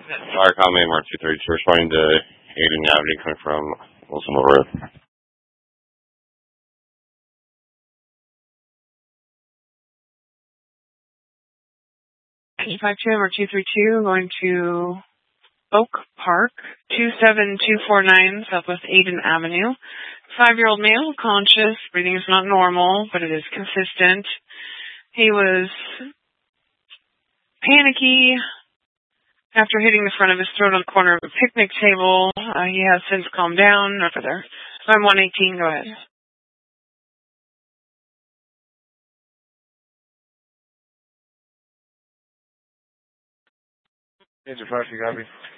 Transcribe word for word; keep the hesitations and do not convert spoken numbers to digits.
Firecom A M R two thirty-two, responding to Hayden Avenue coming from Wilsonville Road. five two A M R two thirty-two, going to Oak Park, two seven two four nine Southwest Hayden Avenue. Five-year-old male, conscious, breathing is not normal, but it is consistent. He was panicky after hitting the front of his throat on the corner of a picnic table. Uh, he has since calmed down. Over there. I'm one eighteen, go ahead. Major five, you got me.